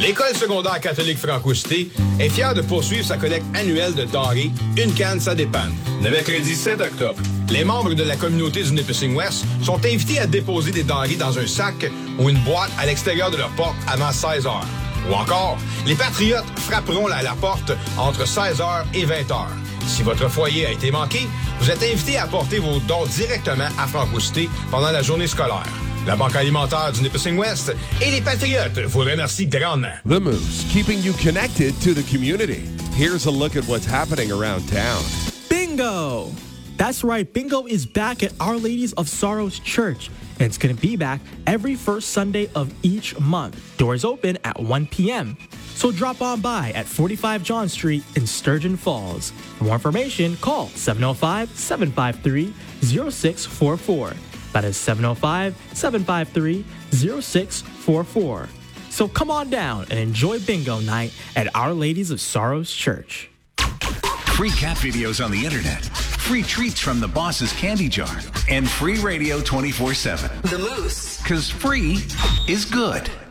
L'École secondaire catholique Franco-Cité est fière de poursuivre sa collecte annuelle de denrées. Une canne, ça dépanne. Le mercredi 7 octobre, les membres de la communauté du Nipissing West sont invités à déposer des denrées dans un sac ou une boîte à l'extérieur de leur porte avant 16 heures. Ou encore, les patriotes frapperont à la porte entre 16 heures et 20 heures. Si votre foyer a été manqué, vous êtes invité à apporter vos dons directement à Franco-Cité pendant la journée scolaire. La Banque alimentaire du Nipissing West et les Patriotes vous remercient grandement. The Moose, keeping you connected to the community. Here's a look at what's happening around town. Bingo! That's right, Bingo is back at Our Ladies of Sorrows Church. And it's going to be back every first Sunday of each month. Doors open at 1 p.m. So drop on by at 45 John Street in Sturgeon Falls. For more information, call 705-753-0644. That is 705-753-0644. So come on down and enjoy Bingo Night at Our Ladies of Sorrows Church. Free cat videos on the internet, free treats from the boss's candy jar, and free radio 24/7. The Moose. 'Cause free is good.